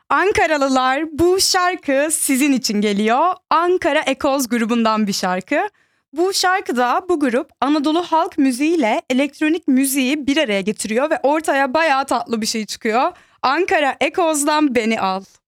Ankaralılar, bu şarkı sizin için geliyor. Ankara Ekoz grubundan bir şarkı. Bu şarkıda bu grup Anadolu halk müziğiyle elektronik müziği bir araya getiriyor ve ortaya bayağı tatlı bir şey çıkıyor. Ankara Ekoz'dan Beni Al.